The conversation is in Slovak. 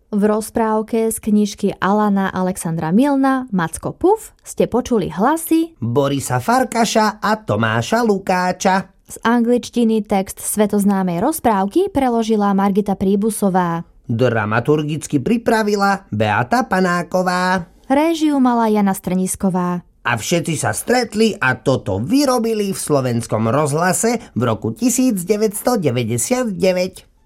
V rozprávke z knižky Alana Alexandra Milna Macko Puf ste počuli hlasy Borisa Farkaša a Tomáša Lukáča. Z angličtiny text svetoznámej rozprávky preložila Margita Príbusová. Dramaturgicky pripravila Beata Panáková. Réžiu mala Jana Strnisková. A všetci sa stretli a toto vyrobili v Slovenskom rozhlase v roku 1999.